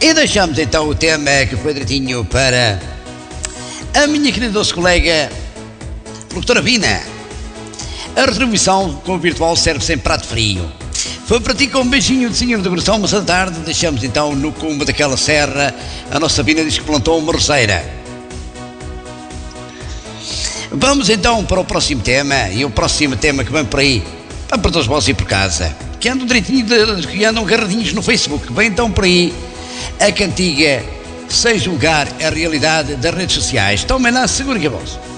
E deixamos então o tema que foi direitinho para a minha querida doce colega produtora Vina. A retribuição com o virtual serve sem prato frio. Foi para ti com um beijinho de senhor do coração, mas à tarde deixamos então no cume daquela serra. A nossa Vina diz que plantou uma roceira. Vamos então para o próximo tema. E o próximo tema que vem por aí, para todos vós ir por casa, que andam direitinho, que andam agarradinhos no Facebook. Vem então por aí a cantiga Sem Julgar a Realidade das Redes Sociais. Tomem lá, segura que a voz.